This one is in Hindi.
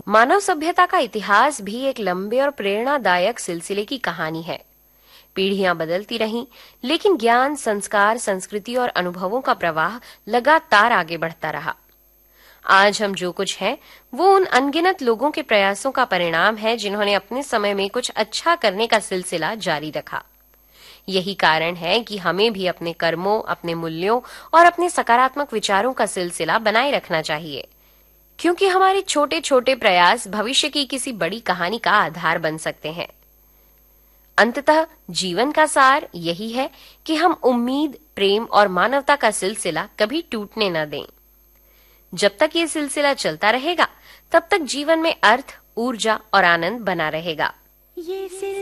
मानव सभ्यता का इतिहास भी एक लंबे और प्रेरणादायक सिलसिले की कहानी है। पीढ़ियां बदलती रहीं, लेकिन ज्ञान, संस्कार, संस्कृति और अनुभवों का प्रवाह लगातार आगे बढ़ता रहा। आज हम जो कुछ हैं, वो उन अनगिनत लोगों के प्रयासों का परिणाम है जिन्होंने अपने समय में कुछ अच्छा करने का सिलसिला जारी रखा। यही कारण है कि हमें भी अपने कर्मों, अपने मूल्यों और अपने सकारात्मक विचारों का सिलसिला बनाए रखना चाहिए, क्योंकि हमारे छोटे छोटे प्रयास भविष्य की किसी बड़ी कहानी का आधार बन सकते हैं। अंततः जीवन का सार यही है कि हम उम्मीद, प्रेम और मानवता का सिलसिला कभी टूटने न दें। जब तक ये सिलसिला चलता रहेगा, तब तक जीवन में अर्थ, ऊर्जा और आनंद बना रहेगा।